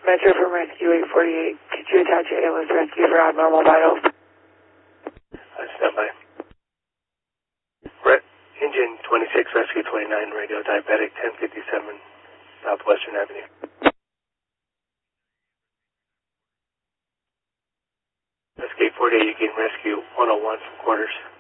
Metro from Rescue 848. Could you attach your ALS rescue for abnormal vitals? Stand by. Engine 26, Rescue 29, radio diabetic, 1057 Southwestern Avenue. Rescue 48, you can rescue 101 from quarters.